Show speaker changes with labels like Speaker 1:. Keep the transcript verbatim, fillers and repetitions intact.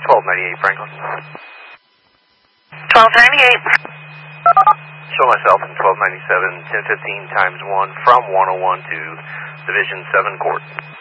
Speaker 1: twelve ninety-eight Franklin.
Speaker 2: twelve ninety-eight.
Speaker 1: Show myself in twelve ninety-seven, ten fifteen times one from one oh one to Division seven Court.